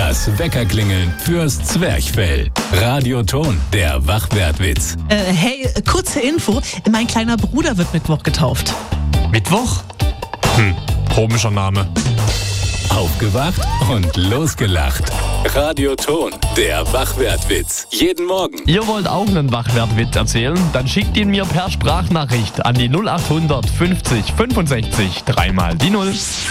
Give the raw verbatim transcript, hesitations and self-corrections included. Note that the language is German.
Das Weckerklingeln fürs Zwerchfell. Radioton, der Wachwertwitz. Äh, hey, kurze Info. Mein kleiner Bruder wird Mittwoch getauft. Mittwoch? Hm, komischer Name. Aufgewacht und losgelacht. Radioton, der Wachwertwitz. Jeden Morgen. Ihr wollt auch einen Wachwertwitz erzählen? Dann schickt ihn mir per Sprachnachricht an die null acht hundert fünfzig fünfundsechzig dreimal die Null.